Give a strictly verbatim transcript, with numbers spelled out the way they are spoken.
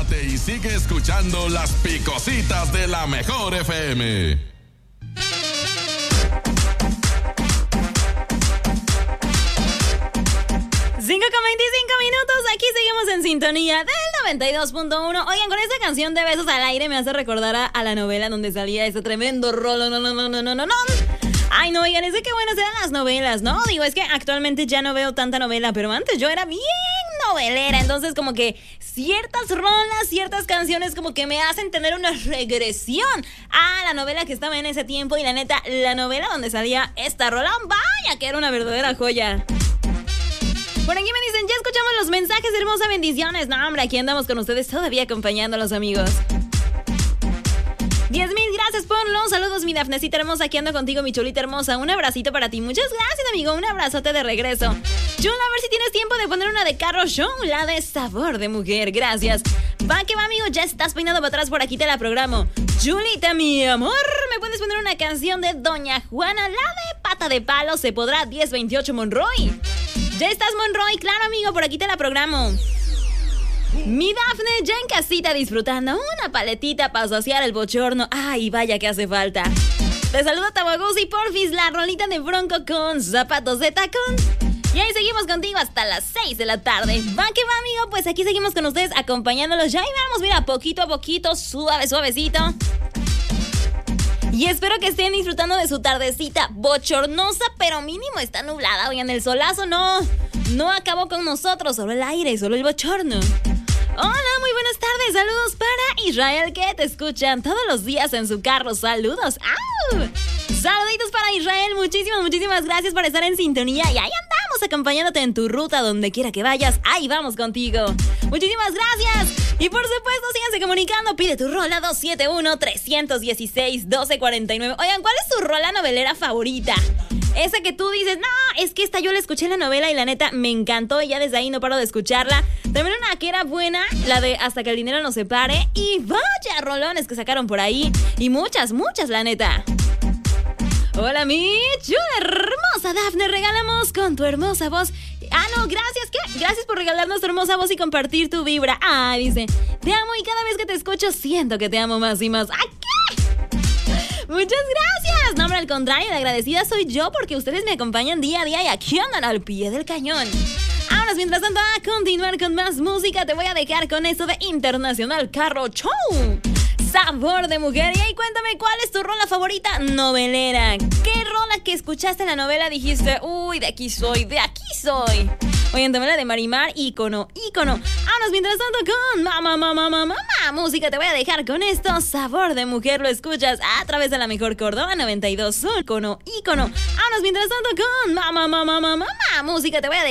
Quédate y sigue escuchando las picositas de la mejor F M. cinco con veinticinco minutos, aquí seguimos en sintonía del noventa y dos punto uno. Oigan, con esta canción de Besos al Aire me hace recordar a, a la novela donde salía ese tremendo rolo, no, no, no, no, no, no, no. Ay, no, oigan, es de qué buenas eran las novelas, ¿no? Digo, es que actualmente ya no veo tanta novela, pero antes yo era bien novelera, entonces como que ciertas rolas, ciertas canciones como que me hacen tener una regresión a la novela que estaba en ese tiempo, y la neta, la novela donde salía esta rola, vaya que era una verdadera joya. Por aquí me dicen, ya escuchamos los mensajes, hermosa, bendiciones. No, hombre, aquí andamos con ustedes todavía acompañando a los amigos. Diez mil gracias por los saludos, mi Dafnecita hermosa. Aquí ando contigo, mi chulita hermosa. Un abracito para ti. Muchas gracias, amigo. Un abrazote de regreso. Chula, a ver si tienes tiempo de poner una de Carro Show, la de Sabor de Mujer. Gracias. Va que va, amigo. Ya estás peinado para atrás, por aquí te la programo. Chulita, mi amor, ¿me puedes poner una canción de Doña Juana, la de Pata de Palo? Se podrá. Diez veintiocho Monroy. Ya estás, Monroy. Claro, amigo, por aquí te la programo. Mi Dafne ya en casita disfrutando una paletita para saciar el bochorno. Ay, vaya que hace falta. Te saludo, Tabagos, y porfis la rolita de Bronco con zapatos de tacón. Y ahí seguimos contigo hasta las seis de la tarde. Va que va, amigo, pues aquí seguimos con ustedes acompañándolos. Ya y vamos, mira, poquito a poquito, suave, suavecito. Y espero que estén disfrutando de su tardecita bochornosa, pero mínimo está nublada. Oigan, el solazo no, no acabó con nosotros, solo el aire, solo el bochorno. Hola, muy buenas tardes, saludos para Israel, que te escuchan todos los días en su carro, saludos. ¡Au! Saluditos para Israel, muchísimas, muchísimas gracias por estar en sintonía. Y ahí andamos acompañándote en tu ruta, donde quiera que vayas, ahí vamos contigo. Muchísimas gracias. Y por supuesto, síganse comunicando, pide tu rola dos siete uno, tres uno seis, uno dos cuatro nueve. Oigan, ¿cuál es tu rola novelera favorita? Esa que tú dices, no, es que esta yo la escuché en la novela y la neta me encantó y ya desde ahí no paro de escucharla. También una que era buena, la de Hasta que el dinero nos separe. Y vaya rolones que sacaron por ahí. Y muchas, muchas, la neta. Hola, mi chula hermosa Dafne, regalamos con tu hermosa voz. Ah, no, gracias, ¿qué? Gracias por regalarnos tu hermosa voz y compartir tu vibra. Ah, dice, te amo y cada vez que te escucho siento que te amo más y más. ¿A qué? Muchas gracias. No, hombre, al contrario, la agradecida soy yo porque ustedes me acompañan día a día y aquí andan al pie del cañón. Ahora, mientras tanto, a continuar con más música, te voy a dejar con esto de Internacional Carro Show. Sabor de Mujer. Y ahí cuéntame, ¿cuál es tu rola favorita novelera? ¿Qué rola que escuchaste en la novela dijiste, uy, de aquí soy, de aquí soy? Oye, en novela de Marimar, ícono, ícono. Ahora, mientras tanto, con mamá, mamá, mamá, mamá, música, te voy a dejar con esto. Sabor de Mujer, lo escuchas a través de la mejor Córdoba noventa y dos, ícono, ícono. Ahora, mientras tanto, con mamá, mamá, mamá, mamá, música, te voy a dejar